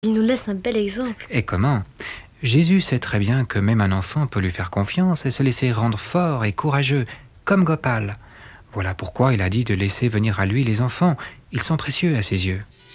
Il nous laisse un bel exemple. Et comment ? Jésus sait très bien que même un enfant peut lui faire confiance et se laisser rendre fort et courageux, comme Gopal. Voilà pourquoi il a dit de laisser venir à lui les enfants. Ils sont précieux à ses yeux.